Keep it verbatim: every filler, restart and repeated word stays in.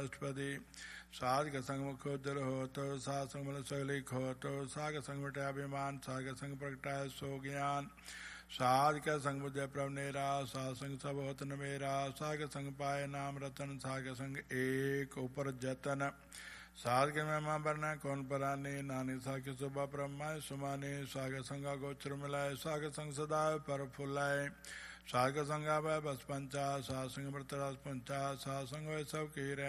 बृहस्पति साधक संग मुखोज्जल होतो साध संग मन सगलिक होतो साग संग मिटाभिमान साग संग प्रगटाय सो ज्ञान साध का संग बुद्धि प्रवनेरा साध संग सब होत न मेरा साग संग पाए नाम रतन साग संग एक ऊपर जतन साध के महिमा बरना कौन पराने नानी साग के सुबह ब्रह्मा सुमाने साग संगा गोचर मिलाए साग संग सदा पर फुलाए साग संगा वह बस पंचा साध संग मृतराज पंचा साध संग वह सब की